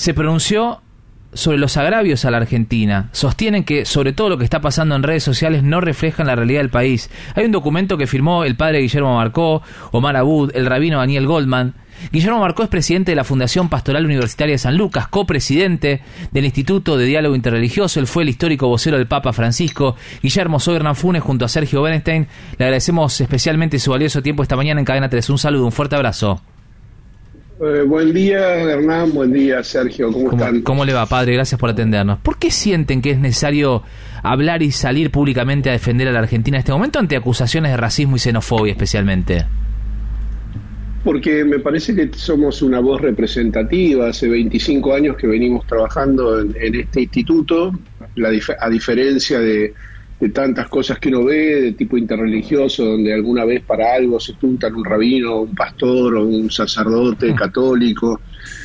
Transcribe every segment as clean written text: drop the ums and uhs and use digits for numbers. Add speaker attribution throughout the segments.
Speaker 1: se pronunció sobre los agravios a la Argentina. Sostienen que, sobre todo lo que está pasando en redes sociales, no reflejan la realidad del país. Hay un documento que firmó el padre Guillermo Marcó, Omar Abud, el rabino Daniel Goldman. Guillermo Marcó es presidente de la Fundación Pastoral Universitaria de San Lucas, copresidente del Instituto de Diálogo Interreligioso. Él fue el histórico vocero del Papa Francisco. Guillermo, soy Hernán Funes junto a Sergio Bernstein. Le agradecemos especialmente su valioso tiempo esta mañana en Cadena 3. Un saludo, un fuerte abrazo.
Speaker 2: Buen día, Hernán. Buen día, Sergio. ¿Cómo están?
Speaker 1: ¿Cómo le va, padre? Gracias por atendernos. ¿Por qué sienten que es necesario hablar y salir públicamente a defender a la Argentina en este momento ante acusaciones de racismo y xenofobia especialmente?
Speaker 2: Porque me parece que somos una voz representativa. Hace 25 años que venimos trabajando en este instituto, a diferencia de tantas cosas que uno ve de tipo interreligioso, donde alguna vez para algo se juntan un rabino, un pastor o un sacerdote católico.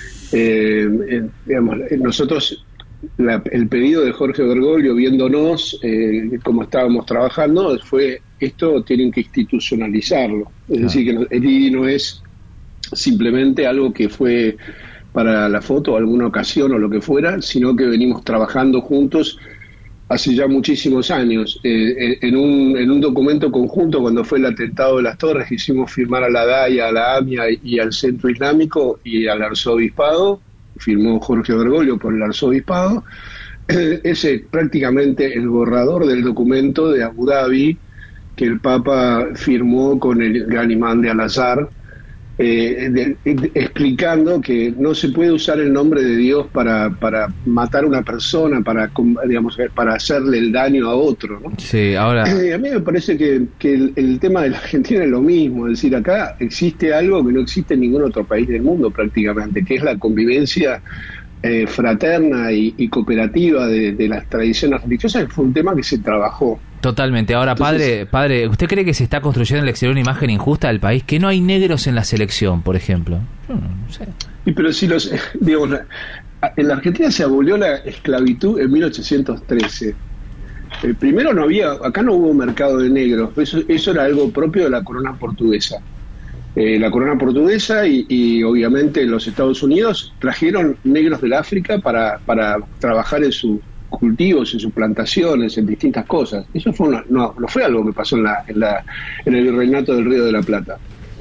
Speaker 2: Nosotros, el pedido de Jorge Bergoglio, viéndonos cómo estábamos trabajando, fue: esto tienen que institucionalizarlo. Es decir, que el IDI no es simplemente algo que fue para la foto o alguna ocasión o lo que fuera, sino que venimos trabajando juntos hace ya muchísimos años. En un documento conjunto, cuando fue el atentado de las Torres, hicimos firmar a la DAIA, a la AMIA y al Centro Islámico y al Arzobispado. Firmó Jorge Bergoglio por el Arzobispado. Ese prácticamente el borrador del documento de Abu Dhabi que el Papa firmó con el gran imán de Al-Azhar, explicando que no se puede usar el nombre de Dios para matar a una persona, para hacerle el daño a otro, ¿no?
Speaker 1: Sí, ahora...
Speaker 2: A mí me parece que el tema de la Argentina es lo mismo. Es decir, acá existe algo que no existe en ningún otro país del mundo prácticamente, que es la convivencia fraterna y cooperativa de las tradiciones religiosas. Fue un tema que se trabajó.
Speaker 1: Totalmente. Ahora,
Speaker 2: Entonces,
Speaker 1: padre, ¿usted cree que se está construyendo en el exterior una imagen injusta del país? Que no hay negros en la selección, por ejemplo. No sé.
Speaker 2: Pero si en la Argentina se abolió la esclavitud en 1813. Primero acá no hubo mercado de negros. Eso era algo propio de la corona portuguesa. La corona portuguesa y obviamente los Estados Unidos trajeron negros del África para trabajar en sus cultivos, en sus plantaciones, en distintas cosas. Eso no fue algo que pasó en el virreinato del Río de la Plata.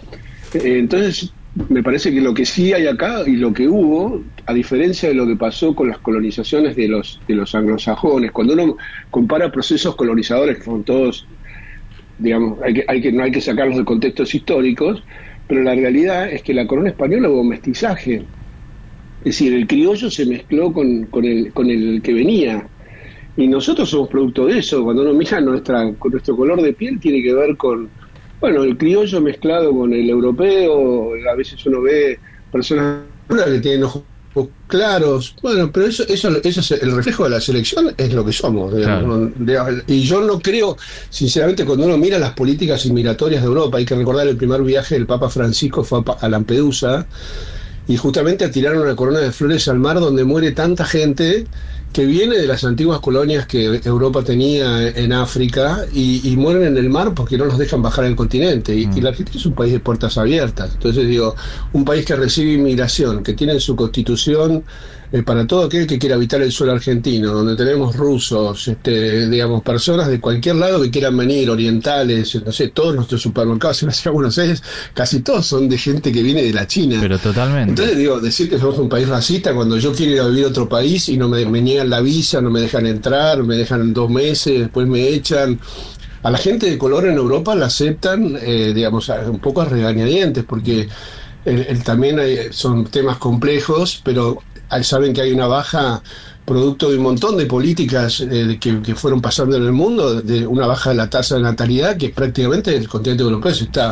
Speaker 2: Entonces, me parece que lo que sí hay acá y lo que hubo, a diferencia de lo que pasó con las colonizaciones de los anglosajones, cuando uno compara procesos colonizadores que son todos, digamos, no hay que sacarlos de contextos históricos, pero la realidad es que la corona española hubo mestizaje. Es decir, el criollo se mezcló con el que venía. Y nosotros somos producto de eso. Cuando uno mira nuestro color de piel, tiene que ver con, el criollo mezclado con el europeo. A veces uno ve personas que tienen ojos claros. Bueno, pero eso es el reflejo de la selección, es lo que somos. Digamos. Claro. Y yo no creo, sinceramente, cuando uno mira las políticas inmigratorias de Europa, hay que recordar el primer viaje del Papa Francisco fue a Lampedusa, y justamente tiraron una corona de flores al mar donde muere tanta gente que viene de las antiguas colonias que Europa tenía en África y mueren en el mar porque no los dejan bajar al continente. Y la Argentina es un país de puertas abiertas. Entonces digo, un país que recibe inmigración, que tiene en su constitución para todo aquel que quiera habitar el suelo argentino, donde tenemos rusos, personas de cualquier lado que quieran venir, orientales, no sé, todos nuestros supermercados en la ciudad de Buenos Aires, casi todos son de gente que viene de la China.
Speaker 1: Pero totalmente.
Speaker 2: Entonces digo, decir que somos un país racista cuando yo quiero ir a vivir a otro país y no me niegan la visa, no me dejan entrar, me dejan 2 meses, después me echan. A la gente de color en Europa la aceptan, un poco a regañadientes, porque también son temas complejos, pero saben que hay una baja producto de un montón de políticas que fueron pasando en el mundo, de una baja de la tasa de natalidad, que prácticamente el continente europeo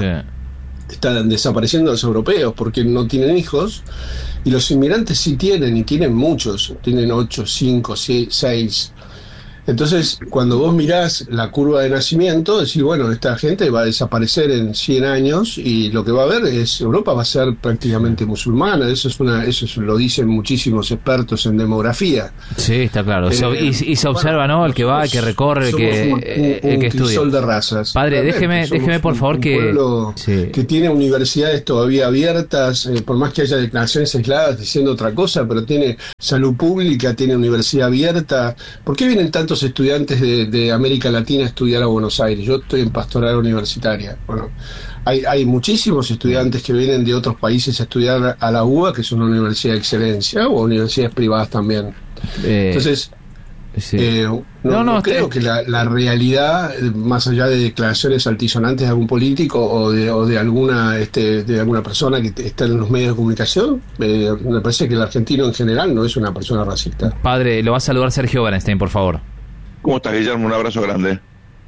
Speaker 2: están desapareciendo los europeos porque no tienen hijos, y los inmigrantes sí tienen, y tienen muchos, tienen 8, 5, 6. Entonces, cuando vos mirás la curva de nacimiento, decís, bueno, esta gente va a desaparecer en 100 años y lo que va a haber es, Europa va a ser prácticamente musulmana, lo dicen muchísimos expertos en demografía.
Speaker 1: Sí, está claro. Y se observa, ¿no? El que va, el que recorre, el que estudia.
Speaker 2: Un de razas.
Speaker 1: Padre, déjeme por favor que...
Speaker 2: pueblo que tiene universidades todavía abiertas, por más que haya declaraciones aisladas diciendo otra cosa, pero tiene salud pública, tiene universidad abierta. ¿Por qué vienen tantos estudiantes de América Latina a estudiar a Buenos Aires? Yo estoy en pastoral universitaria. Bueno, hay muchísimos estudiantes que vienen de otros países a estudiar a la UBA, que es una universidad de excelencia, o universidades privadas también. Entonces, no creo que la realidad, más allá de declaraciones altisonantes de algún político o de alguna persona que está en los medios de comunicación, me parece que el argentino en general no es una persona racista.
Speaker 1: Padre, lo va a saludar Sergio Berenstein, por favor.
Speaker 3: ¿Cómo estás, Guillermo? Un abrazo grande.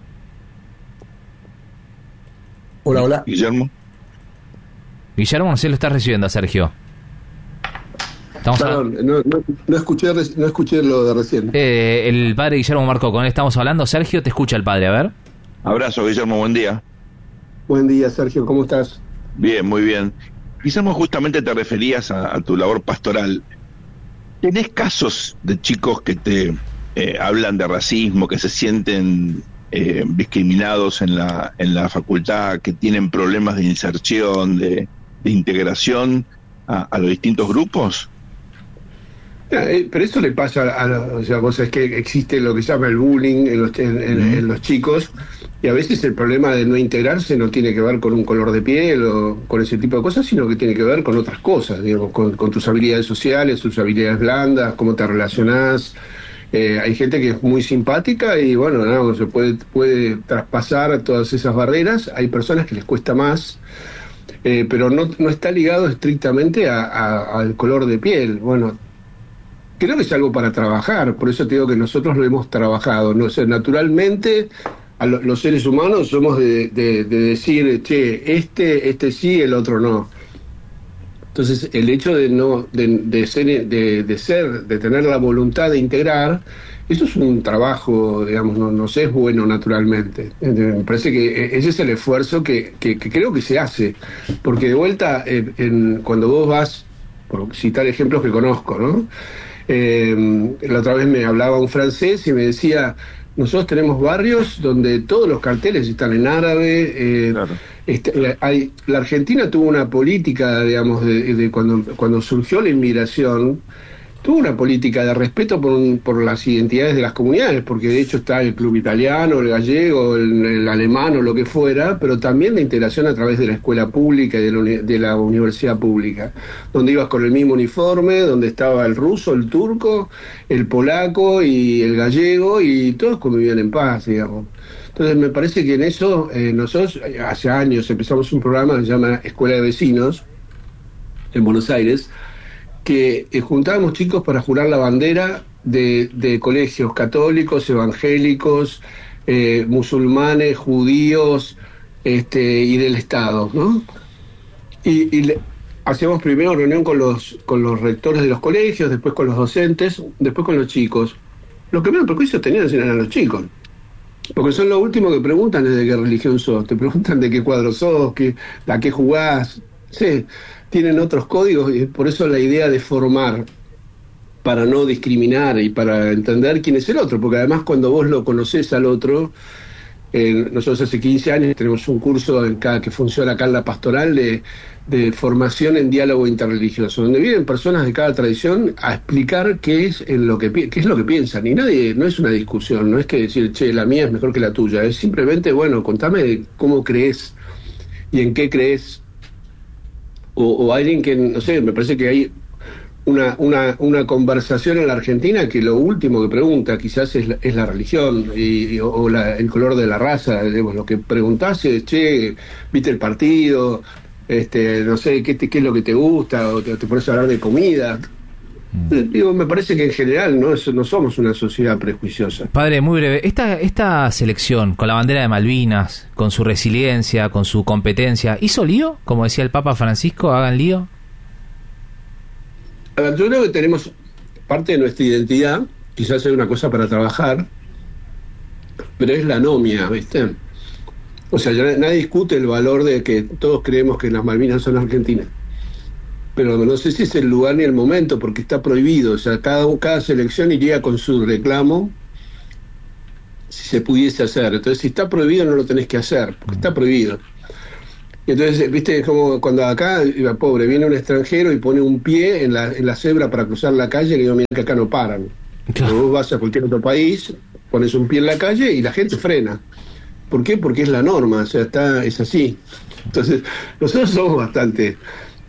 Speaker 2: Hola.
Speaker 1: Guillermo, no sé, lo estás recibiendo a Sergio.
Speaker 2: Perdón, no escuché lo de recién.
Speaker 1: El padre Guillermo Marcó, con él estamos hablando. Sergio, te escucha el padre, a ver.
Speaker 3: Abrazo, Guillermo, buen día.
Speaker 2: Buen día, Sergio, ¿cómo estás?
Speaker 3: Bien, muy bien. Guillermo, justamente te referías a tu labor pastoral. ¿Tenés casos de chicos que te hablan de racismo, que se sienten discriminados en la facultad, que tienen problemas de inserción, de integración a los distintos grupos?
Speaker 2: Pero eso le pasa es que existe lo que se llama el bullying en los chicos, y a veces el problema de no integrarse no tiene que ver con un color de piel o con ese tipo de cosas, sino que tiene que ver con otras cosas, digamos, con tus habilidades sociales, tus habilidades blandas, cómo te relacionás. Hay gente que es muy simpática y bueno, se puede traspasar todas esas barreras. Hay personas que les cuesta más, pero no está ligado estrictamente al color de piel. Bueno, creo que es algo para trabajar, por eso te digo que nosotros lo hemos trabajado, ¿no? O sea, naturalmente los seres humanos somos de decir, che, este sí, el otro no. Entonces, el hecho de tener la voluntad de integrar, eso es un trabajo, digamos, no sé, es bueno naturalmente. Me parece que ese es el esfuerzo que creo que se hace, porque de vuelta, cuando vos vas, por citar ejemplos que conozco, ¿no? La otra vez me hablaba un francés y me decía, nosotros tenemos barrios donde todos los carteles están en árabe. Claro. La Argentina tuvo una política, digamos, de cuando surgió la inmigración, tuvo una política de respeto por las identidades de las comunidades, porque de hecho está el club italiano, el gallego, el alemán o lo que fuera, pero también la integración a través de la escuela pública y de la universidad pública, donde ibas con el mismo uniforme, donde estaba el ruso, el turco, el polaco y el gallego, y todos convivían en paz, digamos. Entonces me parece que en eso, nosotros hace años empezamos un programa que se llama Escuela de Vecinos, en Buenos Aires, que juntábamos chicos para jurar la bandera de colegios católicos, evangélicos, musulmanes, judíos, y del Estado, ¿no? Y hacíamos primero reunión con los rectores de los colegios, después con los docentes, después con los chicos. Lo que menos prejuicios tenían eran los chicos, porque son lo último que preguntan es de qué religión sos, te preguntan de qué cuadro sos, a qué jugás, sí. Tienen otros códigos y por eso la idea de formar para no discriminar y para entender quién es el otro, porque además cuando vos lo conocés al otro, nosotros hace 15 años tenemos un curso que funciona acá en la pastoral de formación en diálogo interreligioso, donde vienen personas de cada tradición a explicar qué es lo que piensan, y no es una discusión, no es que decir, che, la mía es mejor que la tuya, es simplemente, bueno, contame cómo crees y en qué crees. O alguien que, no sé, me parece que hay una conversación en la Argentina que lo último que pregunta quizás es la religión o el color de la raza. Digamos, lo que preguntás es, che, ¿viste el partido? No sé, ¿qué es lo que te gusta? O te pones a hablar de comida. Digo, me parece que en general no somos una sociedad prejuiciosa.
Speaker 1: Padre, muy breve, esta selección con la bandera de Malvinas, con su resiliencia, con su competencia, ¿hizo lío? Como decía el Papa Francisco, ¿hagan lío?
Speaker 2: A ver, yo creo que tenemos parte de nuestra identidad, quizás hay una cosa para trabajar, pero es la anomia, ¿viste? O sea, ya nadie discute el valor de que todos creemos que las Malvinas son argentinas, pero no sé si es el lugar ni el momento, porque está prohibido. O sea, cada selección iría con su reclamo si se pudiese hacer. Entonces, si está prohibido, no lo tenés que hacer, porque está prohibido. Entonces, viste, es como cuando acá, pobre, viene un extranjero y pone un pie en la cebra para cruzar la calle, y digo, mira que acá no paran.
Speaker 1: Claro.
Speaker 2: Vos vas a cualquier otro país, pones un pie en la calle y la gente frena. ¿Por qué? Porque es la norma, o sea, es así. Entonces, nosotros somos bastante,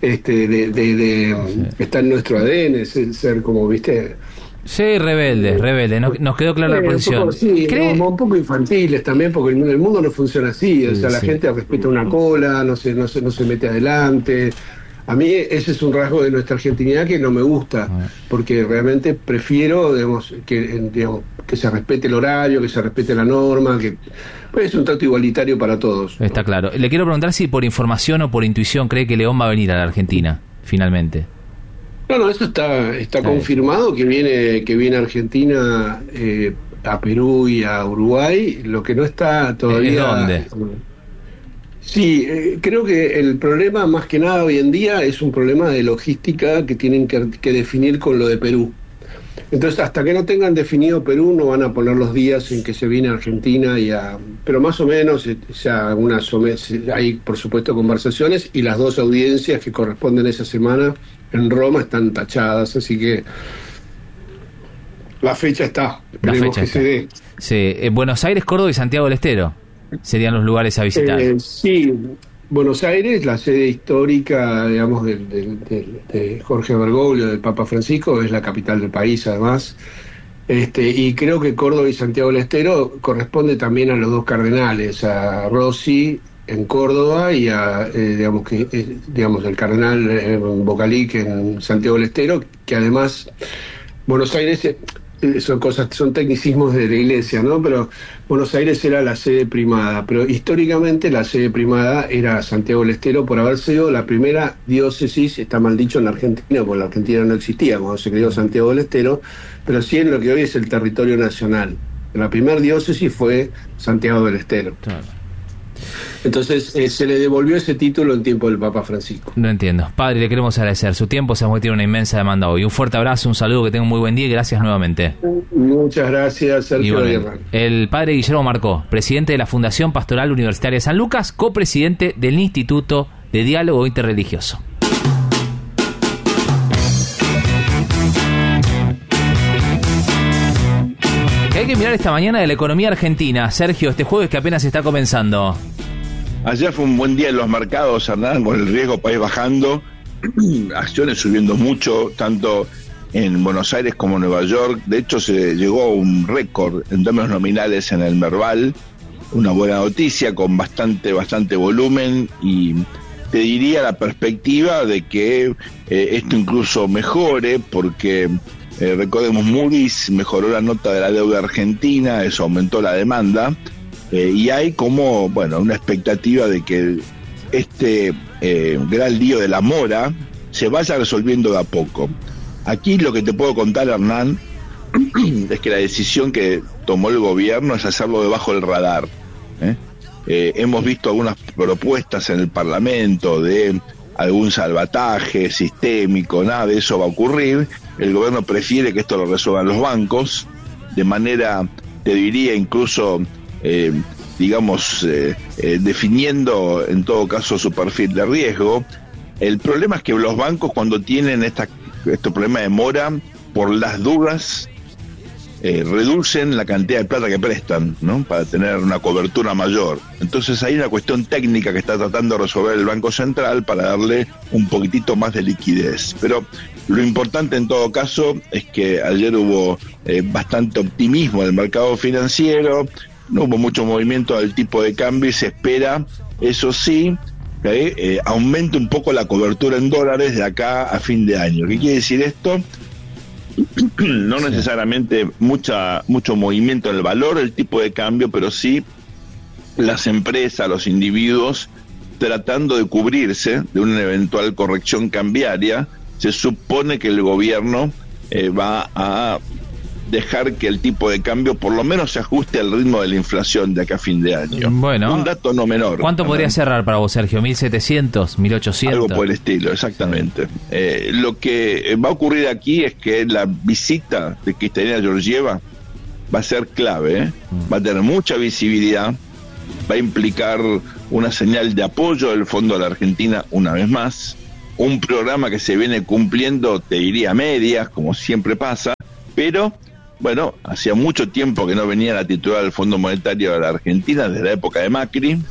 Speaker 2: está en nuestro ADN, ser como, viste...
Speaker 1: Sí, rebelde. Nos quedó clara la posición.
Speaker 2: Un poco infantiles también, porque el mundo no funciona así. O sea, la gente respeta una cola, no se mete adelante. A mí ese es un rasgo de nuestra argentinidad que no me gusta, porque realmente prefiero, que se respete el horario, que se respete la norma, que pues es un trato igualitario para todos.
Speaker 1: Está claro. Le quiero preguntar si por información o por intuición cree que León va a venir a la Argentina, finalmente.
Speaker 2: No, eso está confirmado que viene a Argentina, a Perú y a Uruguay. Lo que no está todavía...
Speaker 1: ¿Dónde?
Speaker 2: Sí, creo que el problema más que nada hoy en día es un problema de logística que tienen que definir con lo de Perú. Entonces, hasta que no tengan definido Perú, no van a poner los días en que se viene a Argentina pero más o menos hay, por supuesto, conversaciones, y las 2 audiencias que corresponden esa semana en Roma están tachadas, así que la fecha está. Esperemos que se dé.
Speaker 1: Sí, Buenos Aires, Córdoba y Santiago del Estero serían los lugares a visitar.
Speaker 2: Sí, Buenos Aires, la sede histórica, digamos, de Jorge Bergoglio, del Papa Francisco, es la capital del país, además. Y creo que Córdoba y Santiago del Estero corresponde también a los 2 cardenales, a Rossi en Córdoba y el cardenal Bocalic en Santiago del Estero, que además Buenos Aires son tecnicismos de la iglesia, ¿no? Pero Buenos Aires era la sede primada, pero históricamente la sede primada era Santiago del Estero por haber sido la primera diócesis, está mal dicho, en la Argentina, porque la Argentina no existía cuando se creó Santiago del Estero, pero sí en lo que hoy es el territorio nacional. La primera diócesis fue Santiago del Estero. Claro. Entonces se le devolvió ese título en tiempo del Papa Francisco.
Speaker 1: No entiendo. Padre, le queremos agradecer su tiempo, sabemos que tiene una inmensa demanda hoy. Un fuerte abrazo, un saludo, que tenga un muy buen día y gracias nuevamente.
Speaker 2: Muchas gracias, Sergio.
Speaker 1: El padre Guillermo Marcó, presidente de la Fundación Pastoral Universitaria de San Lucas, copresidente del Instituto de Diálogo Interreligioso. ¿Qué hay que mirar esta mañana de la economía argentina, Sergio, este jueves que apenas está comenzando?
Speaker 3: Ayer fue un buen día en los mercados, Hernán, con el riesgo país bajando, acciones subiendo mucho, tanto en Buenos Aires como en Nueva York. De hecho, se llegó a un récord en términos nominales en el Merval, una buena noticia con bastante volumen, y te diría la perspectiva de que esto incluso mejore, porque recordemos, Moody's mejoró la nota de la deuda argentina, eso aumentó la demanda. Y hay como, una expectativa de que este gran lío de la mora se vaya resolviendo de a poco. Aquí lo que te puedo contar, Hernán, es que la decisión que tomó el gobierno es hacerlo debajo del radar. Hemos visto algunas propuestas en el Parlamento de algún salvataje sistémico, nada de eso va a ocurrir. El gobierno prefiere que esto lo resuelvan los bancos, de manera, te diría, incluso... definiendo en todo caso su perfil de riesgo. El problema es que los bancos, cuando tienen este problema de mora, por las dudas reducen la cantidad de plata que prestan, ¿no?, para tener una cobertura mayor. Entonces hay una cuestión técnica que está tratando de resolver el Banco Central para darle un poquitito más de liquidez. Pero lo importante en todo caso es que ayer hubo bastante optimismo en el mercado financiero. No hubo mucho movimiento del tipo de cambio y se espera, eso sí, que aumente un poco la cobertura en dólares de acá a fin de año. ¿Qué quiere decir esto? No necesariamente mucho movimiento en el valor del tipo de cambio, pero sí las empresas, los individuos tratando de cubrirse de una eventual corrección cambiaria. Se supone que el gobierno va a dejar que el tipo de cambio por lo menos se ajuste al ritmo de la inflación de acá a fin de año.
Speaker 1: Bueno,
Speaker 3: un dato no menor.
Speaker 1: ¿Cuánto podría cerrar para vos, Sergio? ¿1.700? ¿1.800?
Speaker 3: Algo por el estilo, exactamente. Lo que va a ocurrir aquí es que la visita de Kristalina Georgieva va a ser clave, va a tener mucha visibilidad, va a implicar una señal de apoyo del Fondo de la Argentina una vez más, un programa que se viene cumpliendo, te diría, a medias, como siempre pasa, pero bueno, hacía mucho tiempo que no venía la titular del Fondo Monetario de la Argentina, desde la época de Macri,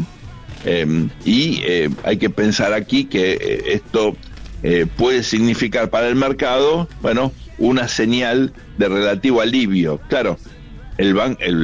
Speaker 3: y hay que pensar aquí que esto puede significar para el mercado, bueno, una señal de relativo alivio. Claro, el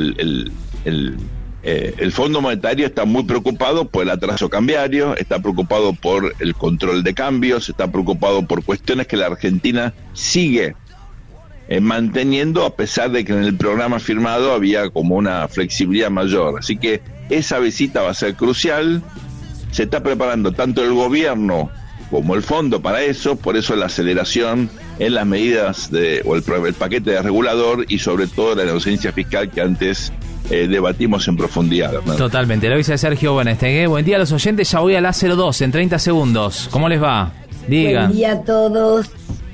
Speaker 3: Fondo Monetario está muy preocupado por el atraso cambiario, está preocupado por el control de cambios, está preocupado por cuestiones que la Argentina sigue manteniendo, a pesar de que en el programa firmado había como una flexibilidad mayor. Así que esa visita va a ser crucial. Se está preparando tanto el gobierno como el fondo para eso, por eso la aceleración en las medidas o el paquete de regulador y sobre todo la negligencia fiscal que antes debatimos en profundidad, ¿no?
Speaker 1: Totalmente. Lo dice Sergio Buenestegué. Buen día a los oyentes, ya voy a la 02 en 30 segundos. ¿Cómo les va? Digan.
Speaker 4: Buen día a todos.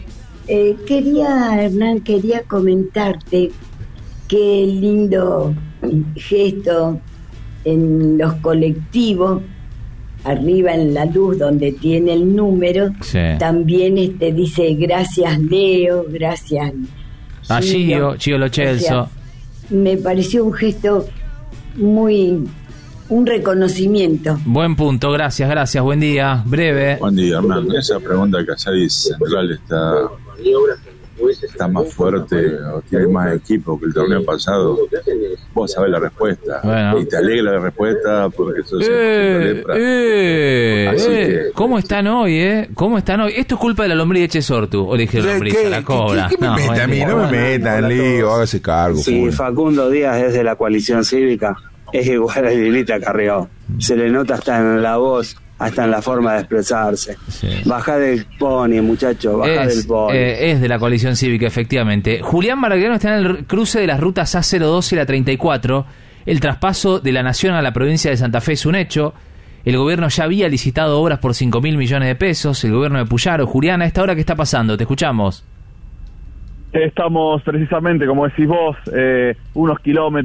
Speaker 4: Hernán, quería comentarte qué lindo gesto en los colectivos, arriba en la luz donde tiene el número, sí. También dice gracias Leo, gracias
Speaker 1: a Gio Lo Celso.
Speaker 4: Me pareció un gesto un reconocimiento.
Speaker 1: Buen punto, gracias, buen día, breve.
Speaker 5: Buen día, Hernán. Esa pregunta que hacéis Central está más fuerte o tiene más equipo que el torneo pasado. Vos sabés la respuesta, bueno. Y te alegra la respuesta porque sos lepra. Así que...
Speaker 1: ¿Cómo están hoy, ¿Cómo están hoy? Esto es culpa de la lombriz de Chesortu, o dije la lombriz, la cobra.
Speaker 6: ¿Qué me mete a mí? No me metan, lío, hágase cargo.
Speaker 7: Sí, Facundo Díaz es de la coalición cívica, es igual a Lilita Carrió. Se le nota hasta en la voz, hasta en la forma de expresarse. Sí. Baja del pony, muchacho, baja del pony.
Speaker 1: Es de la coalición cívica, efectivamente. Julián Maragliano está en el cruce de las rutas A02 y la 34. El traspaso de la Nación a la provincia de Santa Fe es un hecho. El gobierno ya había licitado obras por 5.000 millones de pesos. El gobierno de Puyaro. Julián, ¿a esta hora qué está pasando? Te escuchamos.
Speaker 8: Estamos precisamente, como decís vos, unos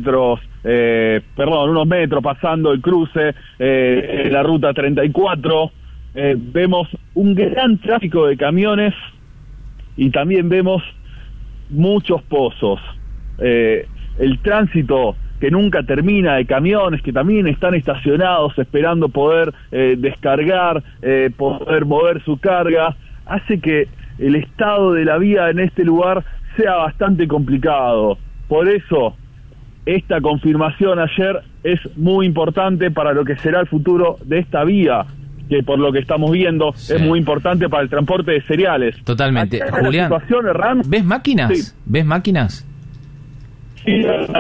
Speaker 8: metros pasando el cruce, la ruta 34. Vemos un gran tráfico de camiones y también vemos muchos pozos. El tránsito que nunca termina de camiones que también están estacionados esperando poder descargar, poder mover su carga, hace que el estado de la vía en este lugar sea bastante complicado. Por eso esta confirmación ayer es muy importante para lo que será el futuro de esta vía, que por lo que estamos viendo sí. Es muy importante para el transporte de cereales.
Speaker 1: Totalmente. Julián, ¿ves máquinas? Sí. ¿Ves máquinas?
Speaker 8: Sí,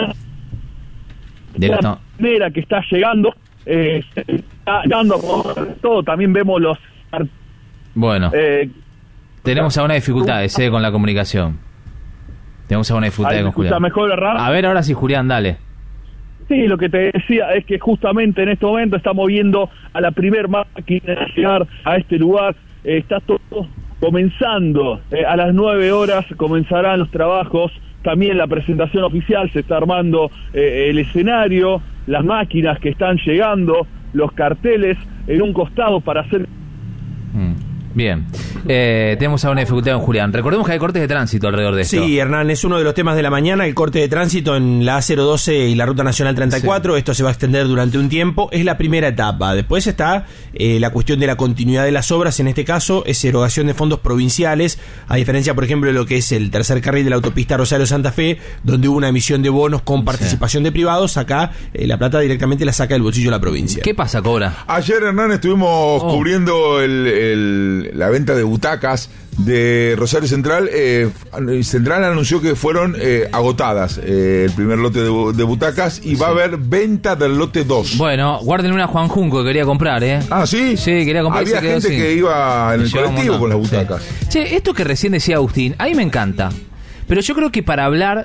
Speaker 8: la manera que está llegando, está dando todo. También vemos los...
Speaker 1: Bueno, tenemos algunas dificultades con la comunicación. Tenemos alguna dificultad con Julián.
Speaker 8: Mejor,
Speaker 1: a ver, ahora sí, Julián, dale.
Speaker 8: Sí, lo que te decía es que justamente en este momento estamos viendo a la primer máquina llegar a este lugar. Está todo comenzando. A las 9 horas comenzarán los trabajos. También la presentación oficial, se está armando el escenario, las máquinas que están llegando, los carteles en un costado para hacer...
Speaker 1: Bien, tenemos alguna dificultad con Julián. Recordemos que hay cortes de tránsito alrededor de esto.
Speaker 9: Sí, Hernán, es uno de los temas de la mañana, el corte de tránsito en la A012 y la Ruta Nacional 34. Sí. Esto se va a extender durante un tiempo. Es la primera etapa. Después está la cuestión de la continuidad de las obras. En este caso es erogación de fondos provinciales, a diferencia, por ejemplo, de lo que es el tercer carril de la autopista Rosario-Santa Fe, donde hubo una emisión de bonos con participación de privados. Acá la plata directamente la saca del bolsillo de la provincia.
Speaker 1: ¿Qué pasa, Cobra?
Speaker 6: Ayer, Hernán, estuvimos cubriendo la venta de butacas de Rosario Central. Central anunció que fueron agotadas el primer lote de butacas y va a haber venta del lote 2.
Speaker 1: Bueno, guárdenle una a Juan Junco que quería comprar,
Speaker 6: Ah, ¿sí?
Speaker 1: Sí, quería comprar.
Speaker 6: Había gente que iba en el colectivo con las butacas.
Speaker 1: Sí. Che, esto que recién decía Agustín, a mí me encanta. Pero yo creo que para hablar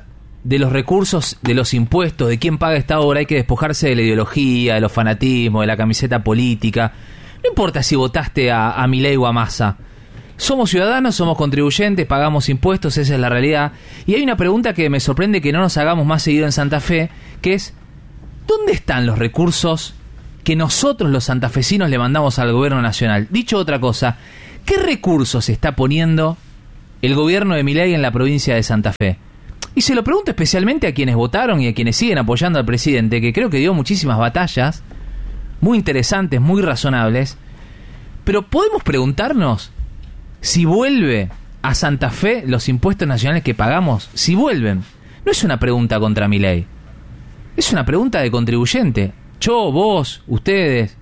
Speaker 1: de los recursos, de los impuestos, de quién paga esta obra, hay que despojarse de la ideología, de los fanatismos, de la camiseta política. No importa si votaste a Milei o a Massa. Somos ciudadanos, somos contribuyentes, pagamos impuestos, esa es la realidad. Y hay una pregunta que me sorprende que no nos hagamos más seguido en Santa Fe, que es, ¿dónde están los recursos que nosotros los santafesinos le mandamos al gobierno nacional? Dicho otra cosa, ¿qué recursos está poniendo el gobierno de Milei en la provincia de Santa Fe? Y se lo pregunto especialmente a quienes votaron y a quienes siguen apoyando al presidente, que creo que dio muchísimas batallas, muy interesantes, muy razonables. Pero podemos preguntarnos si vuelve a Santa Fe los impuestos nacionales que pagamos, si vuelven. No es una pregunta contra Milei, es una pregunta de contribuyente. Yo, vos, ustedes.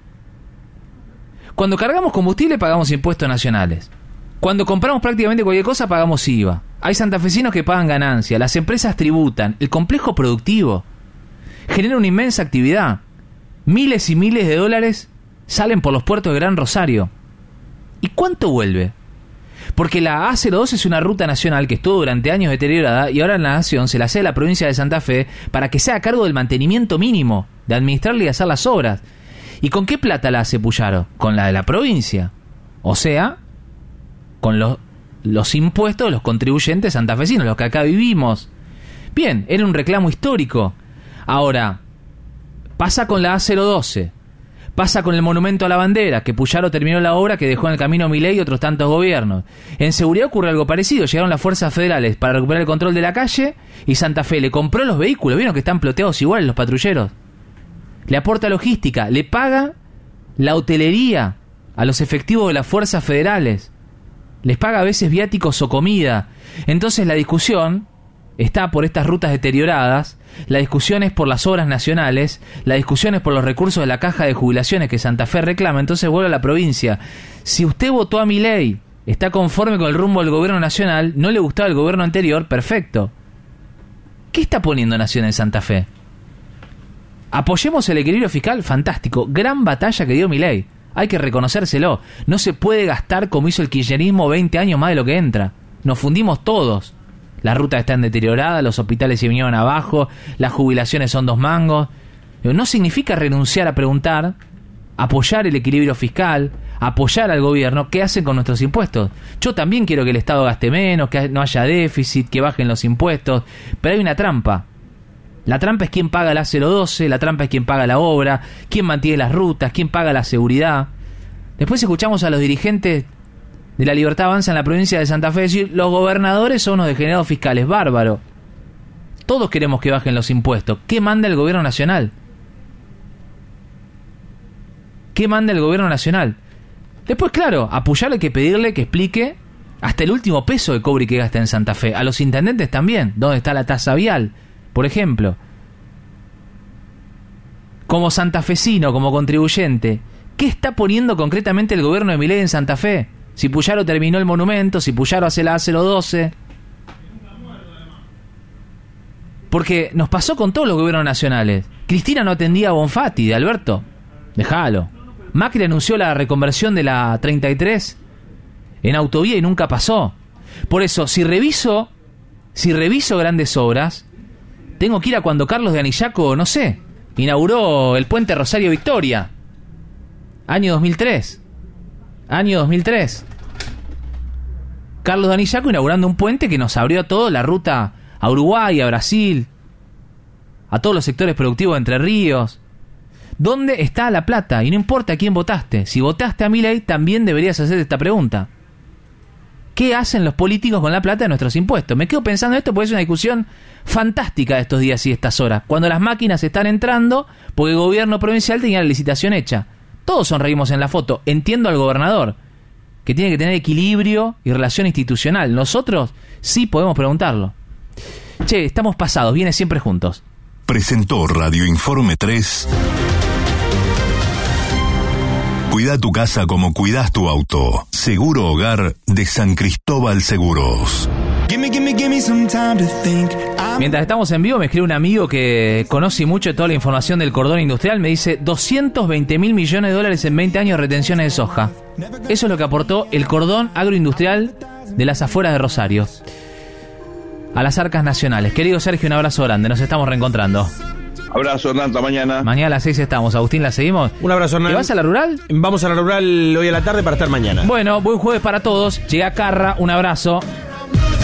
Speaker 1: Cuando cargamos combustible pagamos impuestos nacionales. Cuando compramos prácticamente cualquier cosa pagamos IVA. Hay santafesinos que pagan ganancia, las empresas tributan, el complejo productivo genera una inmensa actividad. Miles y miles de dólares salen por los puertos de Gran Rosario. ¿Y cuánto vuelve? Porque la A02 es una ruta nacional que estuvo durante años deteriorada y ahora la Nación se la cede a la provincia de Santa Fe para que sea a cargo del mantenimiento mínimo, de administrarle y hacer las obras. ¿Y con qué plata la hace Puyaro? Con la de la provincia. O sea, con los impuestos de los contribuyentes santafesinos, los que acá vivimos. Bien, era un reclamo histórico. Ahora, pasa con la A012, pasa con el monumento a la bandera, que Puyaro terminó la obra que dejó en el camino Milei y otros tantos gobiernos. En seguridad ocurre algo parecido, llegaron las fuerzas federales para recuperar el control de la calle y Santa Fe le compró los vehículos, ¿vieron que están ploteados iguales los patrulleros? Le aporta logística, le paga la hotelería a los efectivos de las fuerzas federales, les paga a veces viáticos o comida. Entonces la discusión está por estas rutas deterioradas, la discusión es por las obras nacionales, la discusión es por los recursos de la caja de jubilaciones que Santa Fe reclama. Entonces vuelve a la provincia. Si usted votó a Milei, está conforme con el rumbo del gobierno nacional, no le gustaba el gobierno anterior, perfecto. ¿Qué está poniendo Nación en Santa Fe? Apoyemos el equilibrio fiscal, fantástico, gran batalla que dio Milei, hay que reconocérselo. No se puede gastar como hizo el kirchnerismo 20 años más de lo que entra. Nos fundimos todos. Las rutas están deterioradas, los hospitales se vinieron abajo, las jubilaciones son 2 mangos. Pero no significa renunciar a preguntar, apoyar el equilibrio fiscal, apoyar al gobierno, ¿qué hacen con nuestros impuestos? Yo también quiero que el Estado gaste menos, que no haya déficit, que bajen los impuestos, pero hay una trampa. La trampa es quién paga la 012, la trampa es quién paga la obra, quién mantiene las rutas, quién paga la seguridad. Después escuchamos a los dirigentes de la Libertad Avanza en la provincia de Santa Fe decir, los gobernadores son unos degenerados fiscales, bárbaro. Todos queremos que bajen los impuestos. ¿Qué manda el gobierno nacional? ¿Qué manda el gobierno nacional? Después, claro, a Puyaro hay que pedirle que explique hasta el último peso de cobre que gasta en Santa Fe. A los intendentes también. ¿Dónde está la tasa vial? Por ejemplo. Como santafesino, como contribuyente, ¿qué está poniendo concretamente el gobierno de Milei en Santa Fe? Si Puyaro terminó el monumento, si Puyaro hace la A012. Porque nos pasó con todos los gobiernos nacionales. Cristina no atendía a Bonfatti, de Alberto. Déjalo. Macri anunció la reconversión de la 33 en autovía y nunca pasó. Por eso, si reviso grandes obras, tengo que ir a cuando Carlos de Anillaco, no sé, inauguró el puente Rosario Victoria. Año 2003. Carlos de Anillaco inaugurando un puente que nos abrió a todos la ruta a Uruguay, a Brasil, a todos los sectores productivos de Entre Ríos. ¿Dónde está la plata? Y no importa a quién votaste. Si votaste a Milei, también deberías hacer esta pregunta. ¿Qué hacen los políticos con la plata de nuestros impuestos? Me quedo pensando en esto porque es una discusión fantástica de estos días y estas horas. Cuando las máquinas están entrando, porque el gobierno provincial tenía la licitación hecha. Todos sonreímos en la foto. Entiendo al gobernador, que tiene que tener equilibrio y relación institucional. Nosotros sí podemos preguntarlo. Che, estamos pasados, viene siempre juntos.
Speaker 10: Presentó Radio Informe 3. Cuida tu casa como cuidas tu auto. Seguro Hogar de San Cristóbal Seguros.
Speaker 1: Mientras estamos en vivo, me escribe un amigo que conoce mucho toda la información del cordón industrial. Me dice 220 mil millones de dólares en 20 años de retenciones de soja. Eso es lo que aportó el cordón agroindustrial de las afueras de Rosario. a las arcas nacionales. Querido Sergio, un abrazo grande, nos estamos reencontrando.
Speaker 3: Abrazo, Hernán, hasta mañana.
Speaker 1: Mañana a las 6 estamos. Agustín, ¿la seguimos?
Speaker 9: Un abrazo, Hernán.
Speaker 1: ¿Te vas a la rural?
Speaker 9: Vamos a la rural hoy a la tarde para estar mañana.
Speaker 1: Bueno, buen jueves para todos. Llega Carra, un abrazo.